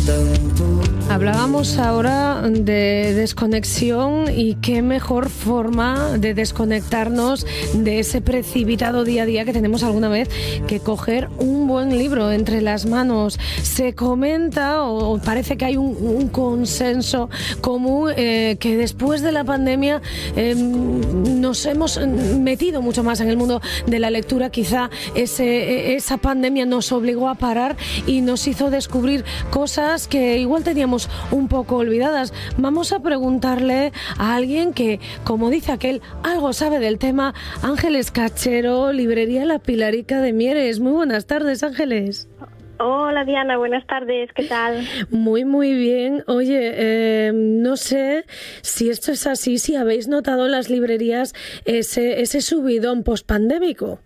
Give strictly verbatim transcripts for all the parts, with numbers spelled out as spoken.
Hablábamos ahora de desconexión y qué mejor forma de desconectarnos de ese precipitado día a día que tenemos alguna vez que coger un buen libro entre las manos. Se comenta o parece que hay un, un consenso común eh, que después de la pandemia eh, nos hemos metido mucho más en el mundo de la lectura. Quizá ese, esa pandemia nos obligó a parar y nos hizo descubrir cosas que igual teníamos un poco olvidadas. Vamos a preguntarle a alguien que, como dice aquel, algo sabe del tema. Ángeles Cachero, librería La Pilarica de Mieres. Muy buenas tardes, Ángeles. Hola Diana, buenas tardes, ¿qué tal? Muy, muy bien. Oye, eh, no sé si esto es así, si habéis notado en las librerías ese, ese subidón pospandémico.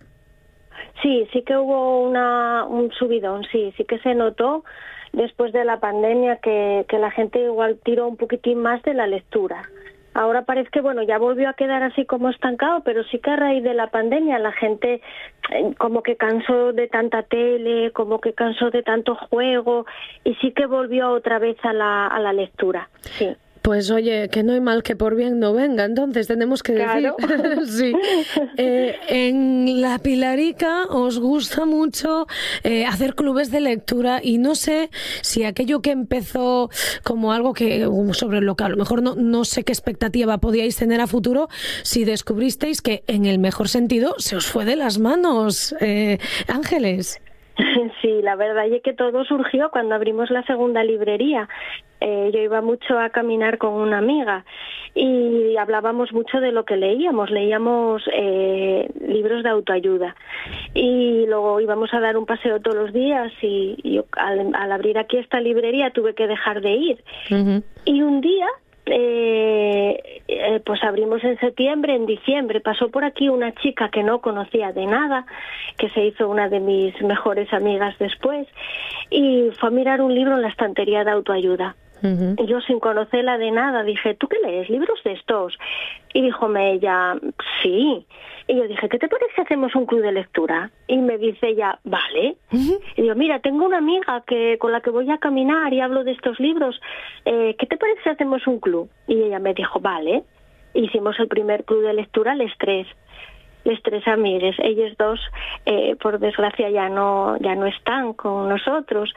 Sí, sí que hubo una, un subidón, sí, sí que se notó después de la pandemia que, que la gente igual tiró un poquitín más de la lectura. Ahora parece que, bueno, ya volvió a quedar así como estancado, pero sí que a raíz de la pandemia la gente eh, como que cansó de tanta tele, como que cansó de tanto juego y sí que volvió otra vez a la, a la lectura, sí. Pues oye, que no hay mal que por bien no venga, entonces tenemos que decir. Claro. Sí. Eh, en La Pilarica os gusta mucho eh, hacer clubes de lectura y no sé si aquello que empezó como algo que sobre lo que a lo mejor no, no sé qué expectativa podíais tener a futuro, si descubristeis que en el mejor sentido se os fue de las manos, eh, Ángeles. Sí, la verdad es que todo surgió cuando abrimos la segunda librería. Eh, yo iba mucho a caminar con una amiga y hablábamos mucho de lo que leíamos. Leíamos eh, libros de autoayuda y luego íbamos a dar un paseo todos los días y, y yo, al, al abrir aquí esta librería tuve que dejar de ir. Uh-huh. Y un día... Eh, eh, pues abrimos en septiembre, en diciembre pasó por aquí una chica que no conocía de nada, que se hizo una de mis mejores amigas después y fue a mirar un libro en la estantería de autoayuda. Uh-huh. Y yo sin conocerla de nada dije, ¿tú qué lees? ¿Libros de estos? Y díjome ella, sí. Y yo dije, ¿qué te parece si hacemos un club de lectura? Y me dice ella, vale. Uh-huh. Y yo, mira, tengo una amiga que con la que voy a caminar y hablo de estos libros. Eh, ¿Qué te parece si hacemos un club? Y ella me dijo, vale. Hicimos el primer club de lectura, Les Tres. Les tres amigues, ellos dos eh, por desgracia ya no ya no están con nosotros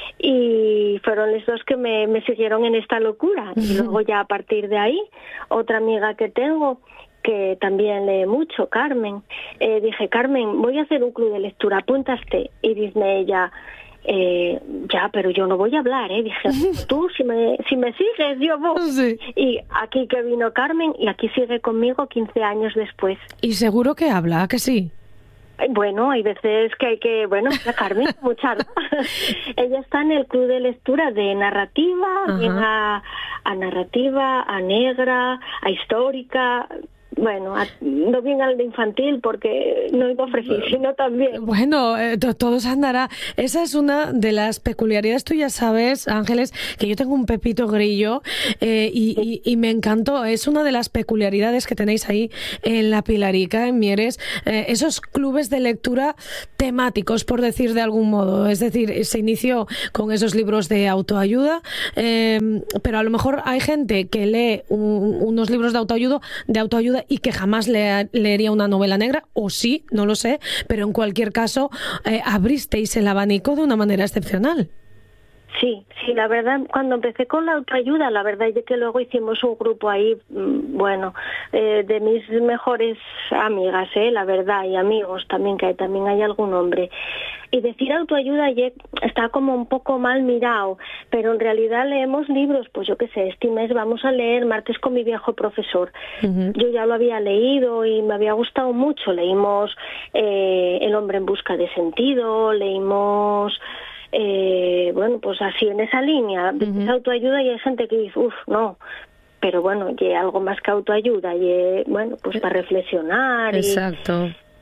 y fueron los dos que me, me siguieron en esta locura. Uh-huh. Y luego ya a partir de ahí otra amiga que tengo que también lee mucho, Carmen, eh, dije, Carmen, voy a hacer un club de lectura, apúntaste. Y dice ella, Eh, ya, pero yo no voy a hablar, ¿eh? Dije, tú, si me, si me sigues, yo voy. Sí. Y aquí que vino Carmen, y aquí sigue conmigo quince años después. Y seguro que habla, ¿que sí? Bueno, hay veces que hay que, bueno, la Carmen, mucha, ¿no? Ella está en el club de lectura de narrativa, a, a narrativa, a negra, a histórica... Bueno, a, no bien al de infantil porque no iba a ofrecer, sino también. Bueno, eh, to, todo se andará. Esa es una de las peculiaridades. Tú ya sabes, Ángeles, que yo tengo un Pepito Grillo eh, y, y, y me encantó. Es una de las peculiaridades que tenéis ahí en La Pilarica, en Mieres. Eh, esos clubes de lectura temáticos, por decir de algún modo. Es decir, se inició con esos libros de autoayuda, eh, pero a lo mejor hay gente que lee un, unos libros de autoayuda, de autoayuda y que jamás le, leería una novela negra, o sí, no lo sé, pero en cualquier caso eh, abristeis el abanico de una manera excepcional. Sí, sí, la verdad, cuando empecé con la autoayuda, la verdad es que luego hicimos un grupo ahí, bueno, eh, de mis mejores amigas, eh, la verdad, y amigos también, que hay, también hay algún hombre. Y decir autoayuda ya está como un poco mal mirado, pero en realidad leemos libros, pues yo qué sé, este mes vamos a leer Martes con mi viejo profesor. Uh-huh. Yo ya lo había leído y me había gustado mucho. Leímos eh, El hombre en busca de sentido, leímos... Eh, bueno, pues así en esa línea, uh-huh. autoayuda, y hay gente que dice, uff, no, pero bueno, y algo más que autoayuda, y bueno, pues para reflexionar. Exacto. Y,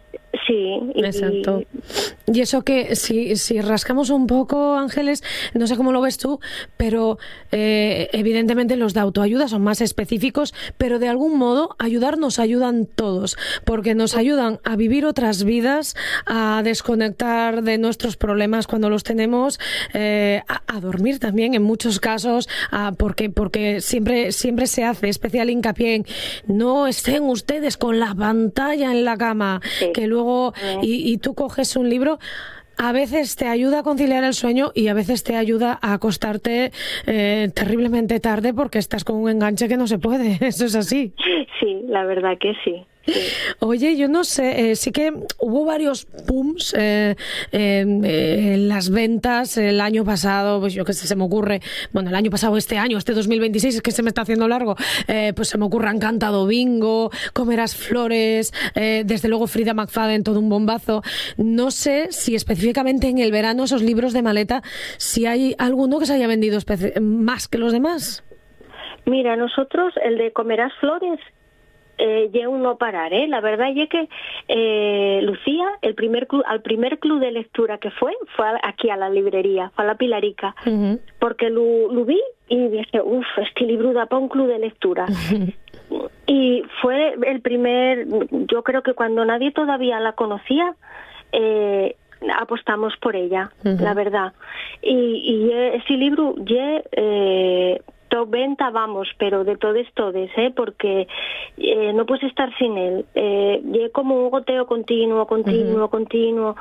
Sí. Y, exacto. Y eso que si, si rascamos un poco, Ángeles, no sé cómo lo ves tú, pero eh, evidentemente los de autoayuda son más específicos, pero de algún modo ayudar nos ayudan todos, porque nos ayudan a vivir otras vidas, a desconectar de nuestros problemas cuando los tenemos, eh, a, a dormir también en muchos casos, a, porque, porque siempre, siempre se hace especial hincapié en no estén ustedes con la pantalla en la cama, sí. que luego, y, y tú coges un libro. A veces te ayuda a conciliar el sueño y a veces te ayuda a acostarte eh, terriblemente tarde porque estás con un enganche que no se puede. Eso es así. Sí, la verdad que sí. Sí. Oye, yo no sé, eh, sí que hubo varios booms eh, eh, en las ventas el año pasado, pues yo qué sé, se me ocurre, bueno, el año pasado, este año, este dos mil veintiséis, es que se me está haciendo largo, eh, pues se me ocurre Encantado Bingo, Comerás Flores, eh, desde luego Frida McFadden, todo un bombazo. No sé si específicamente en el verano esos libros de maleta, si hay alguno que se haya vendido más que los demás. Mira, nosotros el de Comerás Flores, Eh, lle un no parar, eh. La verdad es que eh, Lucía, el primer club, al primer club de lectura que fue, fue aquí a la librería, fue a la Pilarica, uh-huh. porque lo, lo vi y dije, uff, este libro da para un club de lectura. Uh-huh. Y fue el primer, yo creo que cuando nadie todavía la conocía, eh, apostamos por ella, uh-huh. la verdad. Y, y ese libro, ya eh, venta, vamos, pero de todes, todes, ¿eh? Porque eh, no puedes estar sin él. Eh, y como un goteo continuo, continuo, uh-huh. continuo.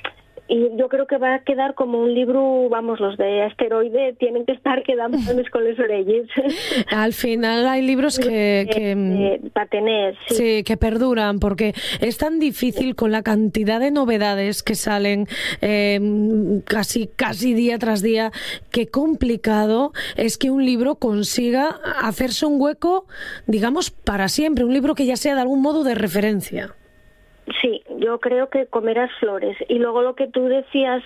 Y yo creo que va a quedar como un libro, vamos, los de Asteroide tienen que estar quedando con las orejas. Al final hay libros que... que eh, eh, para tener, sí. Sí, que perduran, porque es tan difícil con la cantidad de novedades que salen eh, casi, casi día tras día, qué complicado es que un libro consiga hacerse un hueco, digamos, para siempre, un libro que ya sea de algún modo de referencia. Sí, yo creo que Comerás Flores. Y luego lo que tú decías,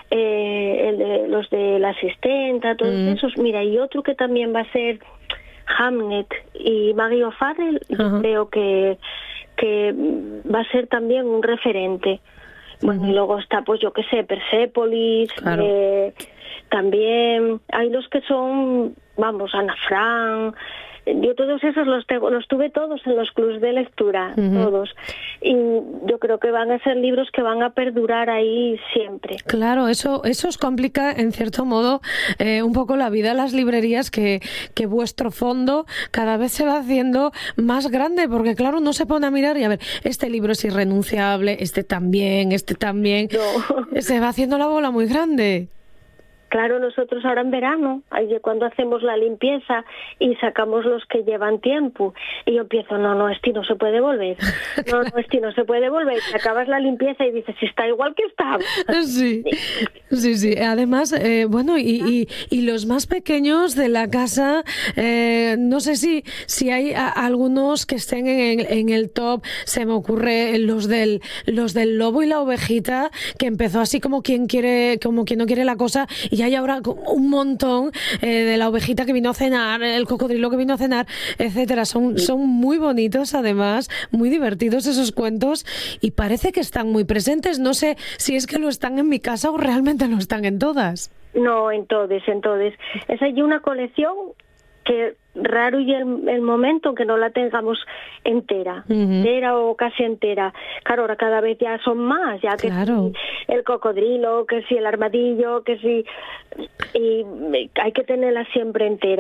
eh, el de, los de la asistenta, todos mm. esos. Mira, y otro que también va a ser Hamnet y Maggie O'Farrell, uh-huh. yo creo que, que va a ser también un referente. Bueno, uh-huh. y luego está, pues yo qué sé, Persépolis, claro. eh, también hay los que son, vamos, Ana Frank. Yo todos esos los tengo, los tuve todos en los clubs de lectura, uh-huh. todos. Y yo creo que van a ser libros que van a perdurar ahí siempre. Claro, eso eso os complica en cierto modo eh, un poco la vida a las librerías, que, que vuestro fondo cada vez se va haciendo más grande, porque claro, uno se pone a mirar y a ver, este libro es irrenunciable, este también, este también. No. Se va haciendo la bola muy grande. Claro, nosotros ahora en verano, cuando hacemos la limpieza y sacamos los que llevan tiempo, y yo empiezo, no, no, este no se puede volver, no, no, este no se puede volver, y acabas la limpieza y dices, está igual que estaba. Sí, sí, sí. Además, eh, bueno, y, y, y los más pequeños de la casa, eh, no sé si, si hay a, algunos que estén en, en el top, se me ocurre los del, los del Lobo y la Ovejita, que empezó así como quien quiere, como quien no quiere la cosa, y hay ahora un montón eh, de la ovejita que vino a cenar, el cocodrilo que vino a cenar, etcétera. Son, son muy bonitos, además, muy divertidos esos cuentos, y parece que están muy presentes. No sé si es que lo están en mi casa o realmente lo están en todas. No, en todas, en todas. Es allí una colección que raro y el, el momento que no la tengamos entera, uh-huh. entera o casi entera. Claro, ahora cada vez ya son más, ya que claro. si el cocodrilo, que si el armadillo, que si... Y hay que tenerla siempre entera.